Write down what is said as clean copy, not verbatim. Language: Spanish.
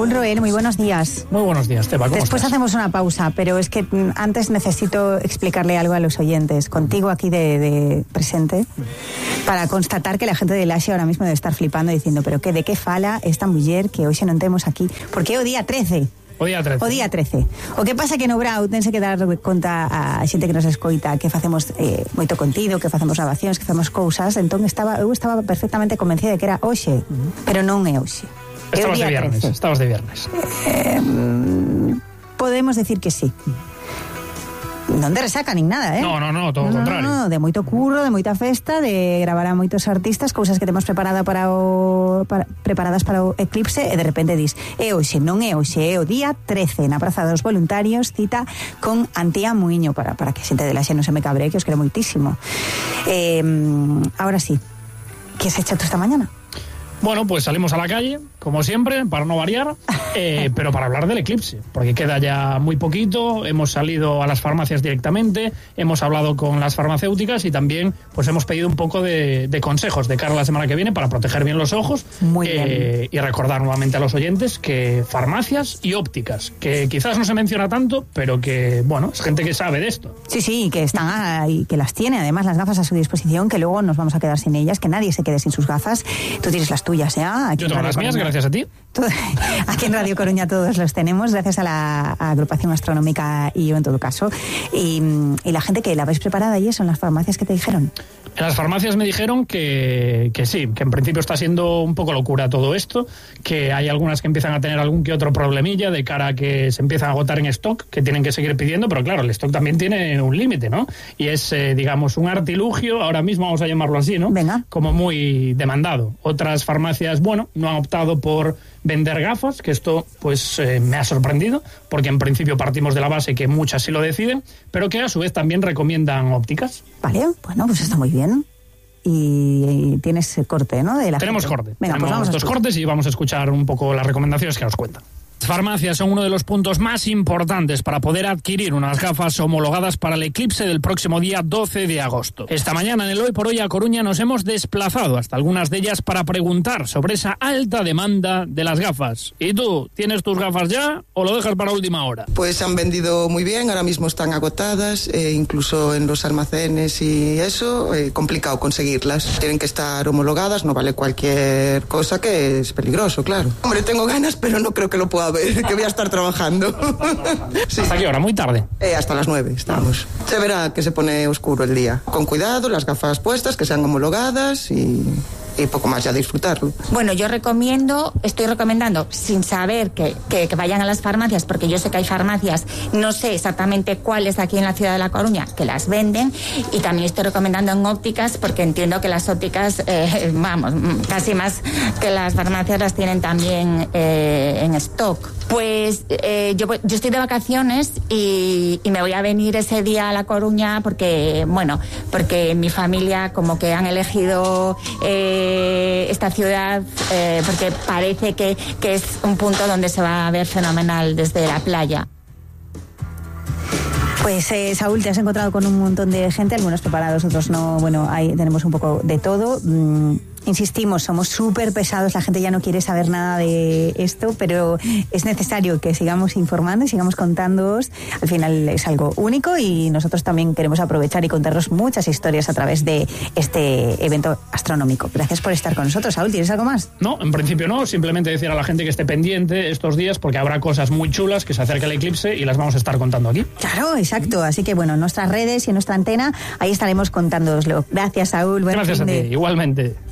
Saúl Roel, muy buenos días. Muy buenos días, Teba, ¿cómo Después estás? hacemos una pausa, pero es que antes necesito explicarle algo a los oyentes, contigo aquí de presente, para constatar que la gente de Laxe ahora mismo debe estar flipando diciendo, pero de qué fala esta muller que hoy se non temos aquí, porque é o día 13. O día 13. O día 13. O que pasa que no Brau tense que dar conta a xente que nos escoita que facemos moito contido, que facemos grabacións, que facemos cousas, entón eu estaba perfectamente convencida de que era hoxe, pero non é hoxe. Estabas de viernes. Podemos decir que sí. Non de resaca nin nada, No, todo o contrario. No, de moito curro, de moita festa, de gravar a moitos artistas, cousas que temos preparadas para o Eclipse, e de repente dis, é hoxe, non é hoxe, é o día 13, na Praza dos Voluntarios, cita con Antía Muiño, para que a xente de Laxe non se me cabre, que os quero moitísimo. Ahora sí, que has hecho tú esta mañana? Bueno, pues salimos a la calle, como siempre, para no variar, pero para hablar del eclipse, porque queda ya muy poquito. Hemos salido a las farmacias directamente, hemos hablado con las farmacéuticas y también pues hemos pedido un poco de consejos de cara a la semana que viene para proteger bien los ojos. Muy bien. Y recordar nuevamente a los oyentes que farmacias y ópticas, que quizás no se menciona tanto, pero que, bueno, es gente que sabe de esto. Sí, que están ahí, que las tiene, además las gafas a su disposición, que luego nos vamos a quedar sin ellas, que nadie se quede sin sus gafas. Tú tienes las tuyas, Yo tengo las mías, gracias a ti. Aquí en Radio Coruña todos los tenemos, gracias a la agrupación astronómica y yo en todo caso. Y la gente que la habéis preparada y eso, en las farmacias, ¿qué te dijeron? En las farmacias me dijeron que sí, que en principio está siendo un poco locura todo esto, que hay algunas que empiezan a tener algún que otro problemilla de cara a que se empiezan a agotar en stock, que tienen que seguir pidiendo, pero claro, el stock también tiene un límite, ¿no? Y es, digamos, un artilugio, ahora mismo vamos a llamarlo así, ¿no? Venga. Como muy demandado. Otras farmacias, bueno, no han optado por vender gafas, que esto pues me ha sorprendido, porque en principio partimos de la base que muchas sí lo deciden, pero que a su vez también recomiendan ópticas. Vale, bueno, pues está muy bien. Y tienes corte, ¿no? Tenemos gente. corte. Venga, tenemos pues vamos dos cortes y vamos a escuchar un poco las recomendaciones que nos cuentan. Las farmacias son uno de los puntos más importantes para poder adquirir unas gafas homologadas para el eclipse del próximo día 12 de agosto. Esta mañana en el Hoy por Hoy a Coruña nos hemos desplazado hasta algunas de ellas para preguntar sobre esa alta demanda de las gafas. ¿Y tú, tienes tus gafas ya o lo dejas para última hora? Pues han vendido muy bien, ahora mismo están agotadas, incluso en los almacenes y eso, complicado conseguirlas. Tienen que estar homologadas, no vale cualquier cosa, que es peligroso, claro. Hombre, tengo ganas, pero no creo que lo pueda ver, que voy a estar trabajando. Sí. ¿Hasta qué hora? ¿Muy tarde? Hasta las 9 estamos. Se verá que se pone oscuro el día. Con cuidado, las gafas puestas, que sean homologadas y poco más, ya disfrutarlo. Bueno, yo estoy recomendando, sin saber que vayan a las farmacias, porque yo sé que hay farmacias, no sé exactamente cuáles aquí en la ciudad de La Coruña, que las venden, y también estoy recomendando en ópticas, porque entiendo que las ópticas, casi más que las farmacias las tienen también en stock. Pues yo estoy de vacaciones y me voy a venir ese día a La Coruña porque mi familia como que han elegido esta ciudad porque parece que es un punto donde se va a ver fenomenal desde la playa. Pues Saúl, te has encontrado con un montón de gente, algunos preparados, otros no. Bueno, ahí tenemos un poco de todo. Insistimos, somos súper pesados, la gente ya no quiere saber nada de esto, pero es necesario que sigamos informando y sigamos contándoos. Al final es algo único y nosotros también queremos aprovechar y contaros muchas historias a través de este evento astronómico. Gracias por estar con nosotros. Saúl, ¿tienes algo más? No, en principio no, simplemente decir a la gente que esté pendiente estos días porque habrá cosas muy chulas que se acerca el eclipse y las vamos a estar contando aquí. Claro, exacto. Así que bueno, en nuestras redes y en nuestra antena, ahí estaremos contándooslo. Gracias, Saúl. Gracias a ti, igualmente.